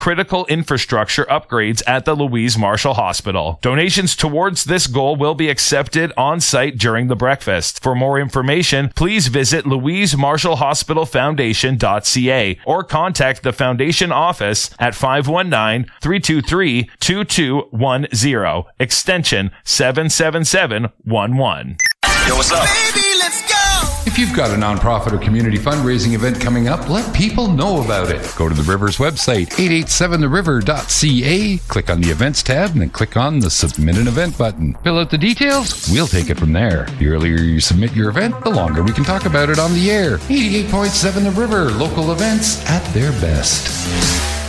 critical infrastructure upgrades at the Louise Marshall Hospital. Donations towards this goal will be accepted on site during the breakfast. For more information, please visit louisemarshallhospitalfoundation.ca or contact the foundation office at 519-323-2210, extension 77711. Yo, what's up? Baby, let's go! If you've got a nonprofit or community fundraising event coming up, let people know about it. Go to the Rivers website, 887theriver.ca, click on the Events tab, and then click on the Submit an Event button. Fill out the details, we'll take it from there. The earlier you submit your event, the longer we can talk about it on the air. 88.7 The River, local events at their best.